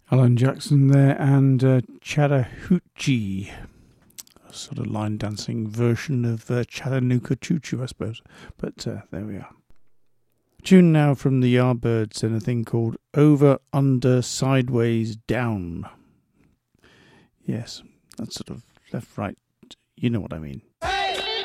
Alan Jackson there and Chattahoochee. A sort of line dancing version of Chattanooga Choo Choo, I suppose. But there we are. Tune now from the Yardbirds and a thing called Over, Under, Sideways, Down. Yes, that's sort of left, right. You know what I mean.